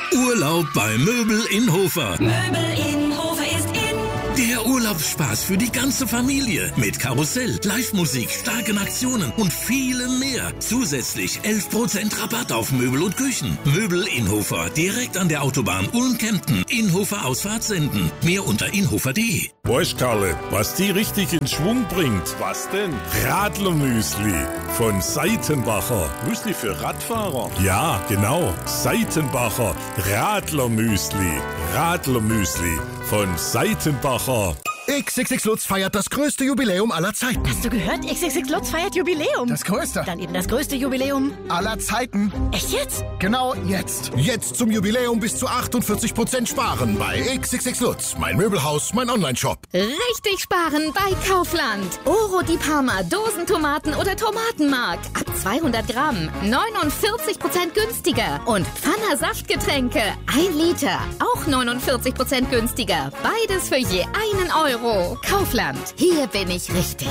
Urlaub bei Möbel in Hofer. Möbel in Hofer ist in. Der Urlaubsspaß für die ganze Familie. Mit Karussell, Live-Musik, starken Aktionen und vielem mehr. Zusätzlich 11% Rabatt auf Möbel und Küchen. Möbel in Hofer. Direkt an der Autobahn Ulm-Kempten. Inhofer Ausfahrt senden. Mehr unter inhofer.de. Weißt Karle, was die richtig in Schwung bringt? Was denn? Radlermüsli von Seitenbacher. Müsli für Radfahrer? Ja, genau. Seitenbacher Radlermüsli. Radlermüsli von Seitenbacher. XXX Lutz feiert das größte Jubiläum aller Zeiten. Hast du gehört? XXX Lutz feiert Jubiläum. Das größte. Dann eben das größte Jubiläum aller Zeiten. Echt jetzt? Genau jetzt. Jetzt zum Jubiläum bis zu 48% sparen bei XXX Lutz. Mein Möbelhaus, mein Onlineshop. Richtig sparen bei Kaufland. Oro di Parma, Dosentomaten oder Tomatenmark. Ab 200 Gramm. 49% günstiger. Und Pfanner Saftgetränke. 1 Liter. Auch 49% günstiger. Beides für je €1. Kaufland. Hier bin ich richtig.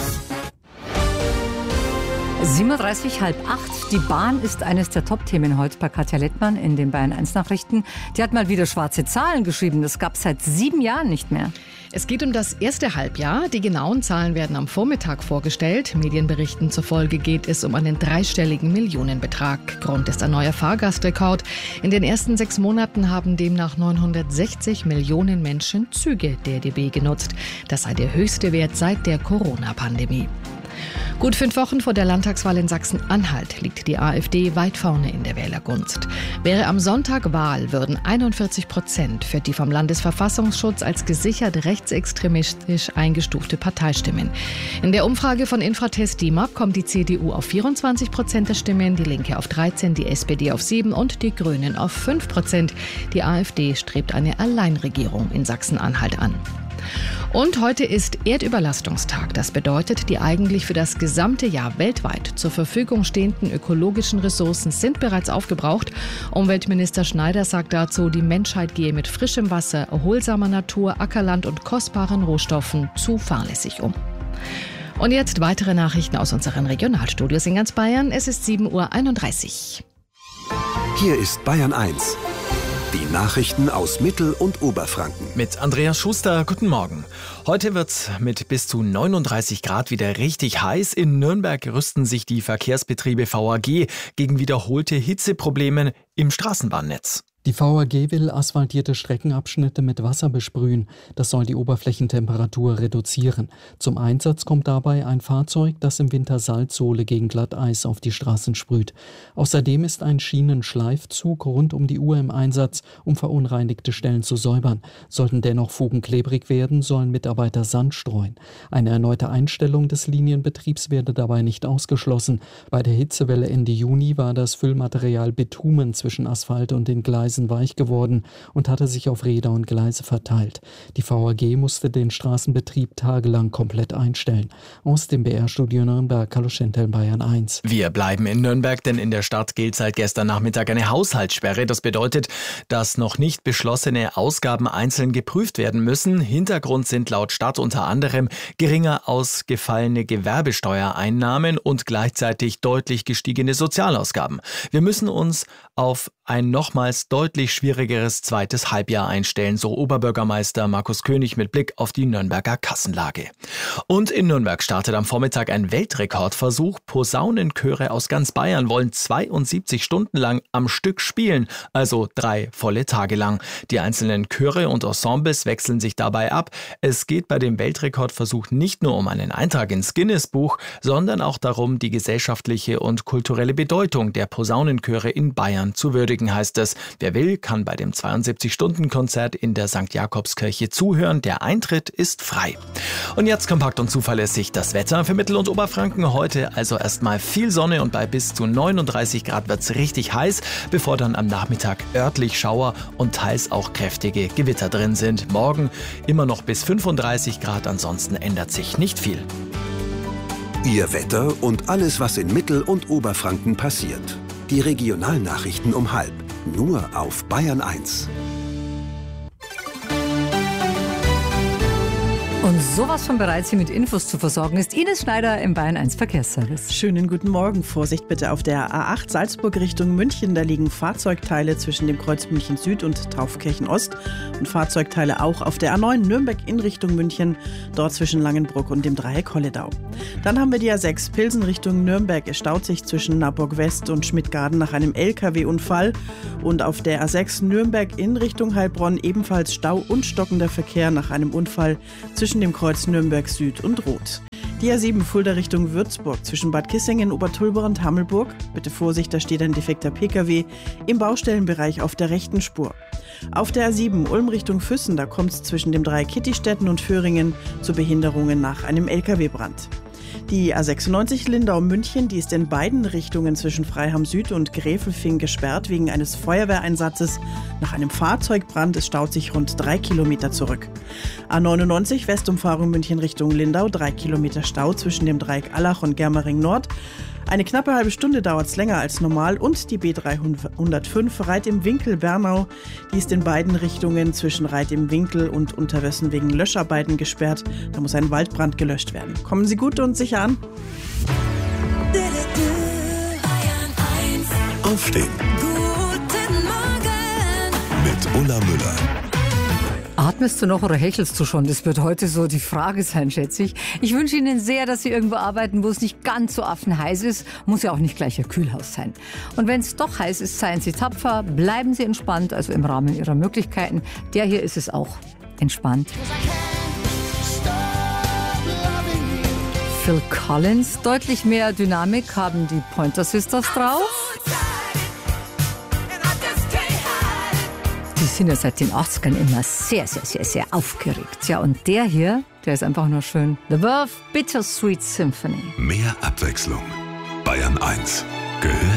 7:30, 7:30. Die Bahn ist eines der Top-Themen heute bei Katja Lettmann in den Bayern 1 Nachrichten. Die hat mal wieder schwarze Zahlen geschrieben. Das gab es seit 7 Jahren nicht mehr. Es geht um das erste Halbjahr. Die genauen Zahlen werden am Vormittag vorgestellt. Medienberichten zufolge geht es um einen dreistelligen Millionenbetrag. Grund ist ein neuer Fahrgastrekord. In den ersten 6 Monaten haben demnach 960 Millionen Menschen Züge der DB genutzt. Das sei der höchste Wert seit der Corona-Pandemie. Gut 5 Wochen vor der Landtagswahl in Sachsen-Anhalt liegt die AfD weit vorne in der Wählergunst. Wäre am Sonntag Wahl, würden 41% für die vom Landesverfassungsschutz als gesichert rechtsextremistisch eingestufte Partei stimmen. In der Umfrage von Infratest DIMAP kommt die CDU auf 24% der Stimmen, die Linke auf 13%, die SPD auf 7% und die Grünen auf 5%. Die AfD strebt eine Alleinregierung in Sachsen-Anhalt an. Und heute ist Erdüberlastungstag. Das bedeutet, die eigentlich für das gesamte Jahr weltweit zur Verfügung stehenden ökologischen Ressourcen sind bereits aufgebraucht. Umweltminister Schneider sagt dazu, die Menschheit gehe mit frischem Wasser, erholsamer Natur, Ackerland und kostbaren Rohstoffen zu fahrlässig um. Und jetzt weitere Nachrichten aus unseren Regionalstudios in ganz Bayern. Es ist 7:31 Uhr. Hier ist Bayern 1. Die Nachrichten aus Mittel- und Oberfranken. Mit Andreas Schuster, guten Morgen. Heute wird's mit bis zu 39 Grad wieder richtig heiß. In Nürnberg rüsten sich die Verkehrsbetriebe VAG gegen wiederholte Hitzeprobleme im Straßenbahnnetz. Die VAG will asphaltierte Streckenabschnitte mit Wasser besprühen. Das soll die Oberflächentemperatur reduzieren. Zum Einsatz kommt dabei ein Fahrzeug, das im Winter Salzsohle gegen Glatteis auf die Straßen sprüht. Außerdem ist ein Schienenschleifzug rund um die Uhr im Einsatz, um verunreinigte Stellen zu säubern. Sollten dennoch Fugen klebrig werden, sollen Mitarbeiter Sand streuen. Eine erneute Einstellung des Linienbetriebs werde dabei nicht ausgeschlossen. Bei der Hitzewelle Ende Juni war das Füllmaterial Bitumen zwischen Asphalt und den Gleisen weich geworden und hatte sich auf Räder und Gleise verteilt. Die VAG musste den Straßenbetrieb tagelang komplett einstellen. Aus dem BR-Studio Nürnberg, Carlo Schentel, Bayern 1. Wir bleiben in Nürnberg, denn in der Stadt gilt seit gestern Nachmittag eine Haushaltssperre. Das bedeutet, dass noch nicht beschlossene Ausgaben einzeln geprüft werden müssen. Hintergrund sind laut Stadt unter anderem geringer ausgefallene Gewerbesteuereinnahmen und gleichzeitig deutlich gestiegene Sozialausgaben. Wir müssen uns auf ein nochmals deutlich schwierigeres zweites Halbjahr einstellen, so Oberbürgermeister Markus König mit Blick auf die Nürnberger Kassenlage. Und in Nürnberg startet am Vormittag ein Weltrekordversuch. Posaunenchöre aus ganz Bayern wollen 72 Stunden lang am Stück spielen, also 3 volle Tage lang. Die einzelnen Chöre und Ensembles wechseln sich dabei ab. Es geht bei dem Weltrekordversuch nicht nur um einen Eintrag ins Guinness-Buch, sondern auch darum, die gesellschaftliche und kulturelle Bedeutung der Posaunenchöre in Bayern zu würdigen, heißt es. Wer will, kann bei dem 72-Stunden-Konzert in der St. Jakobskirche zuhören. Der Eintritt ist frei. Und jetzt kompakt und zuverlässig das Wetter für Mittel- und Oberfranken. Heute also erstmal viel Sonne und bei bis zu 39 Grad wird es richtig heiß, bevor dann am Nachmittag örtlich Schauer und teils auch kräftige Gewitter drin sind. Morgen immer noch bis 35 Grad, ansonsten ändert sich nicht viel. Ihr Wetter und alles, was in Mittel- und Oberfranken passiert. Die Regionalnachrichten um 12:30. Nur auf Bayern 1. Und sowas von bereit, Sie mit Infos zu versorgen, ist Ines Schneider im Bayern 1 Verkehrsservice. Schönen guten Morgen. Vorsicht bitte auf der A8 Salzburg Richtung München. Da liegen Fahrzeugteile zwischen dem Kreuz München Süd und Taufkirchen Ost und Fahrzeugteile auch auf der A9 Nürnberg in Richtung München, dort zwischen Langenbruck und dem Dreieck Holledau. Dann haben wir die A6 Pilsen Richtung Nürnberg. Es staut sich zwischen Naburg West und Schmidtgarden nach einem LKW-Unfall. Und auf der A6 Nürnberg in Richtung Heilbronn ebenfalls Stau und stockender Verkehr nach einem Unfall zwischen dem Kreuz Nürnberg Süd und Roth. Die A7 Fulda Richtung Würzburg zwischen Bad Kissingen, Obertulber und Hammelburg. Bitte Vorsicht, da steht ein defekter PKW im Baustellenbereich auf der rechten Spur. Auf der A7 Ulm Richtung Füssen, da kommt es zwischen dem Dreieck Kittistetten und Föhringen zu Behinderungen nach einem LKW-Brand. Die A96 Lindau-München, die ist in beiden Richtungen zwischen Freiham Süd und Gräfelfing gesperrt wegen eines Feuerwehreinsatzes nach einem Fahrzeugbrand. Es staut sich rund 3 Kilometer zurück. A99 Westumfahrung München Richtung Lindau, 3 Kilometer Stau zwischen dem Dreieck Allach und Germering Nord. Eine knappe halbe Stunde dauert es länger als normal und die B305 Reit im Winkel Bernau, die ist in beiden Richtungen zwischen Reit im Winkel und Unterwössen wegen Löscharbeiten gesperrt. Da muss ein Waldbrand gelöscht werden. Kommen Sie gut und sicher an. Aufstehen. Guten Morgen. Mit Ulla Müller. Atmest du noch oder hechelst du schon? Das wird heute so die Frage sein, schätze ich. Ich wünsche Ihnen sehr, dass Sie irgendwo arbeiten, wo es nicht ganz so affenheiß ist. Muss ja auch nicht gleich ein Kühlhaus sein. Und wenn es doch heiß ist, seien Sie tapfer, bleiben Sie entspannt, also im Rahmen Ihrer Möglichkeiten. Der hier ist es auch. Entspannt. Phil Collins, deutlich mehr Dynamik haben die Pointer Sisters drauf. Die sind ja seit den 80ern immer sehr, sehr, sehr, sehr aufgeregt. Ja, und der hier, der ist einfach nur schön. The Verve Bittersweet Symphony. Mehr Abwechslung. Bayern 1 gehört